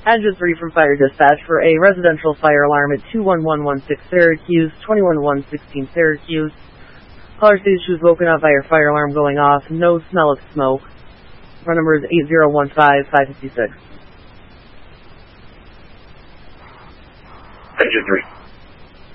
Engine 3 from Fire Dispatch for a residential fire alarm at 21116 Syracuse, 21116 Syracuse. Caller states she was woken up by her fire alarm going off. No smell of smoke. Phone number is 8015556. Engine 3.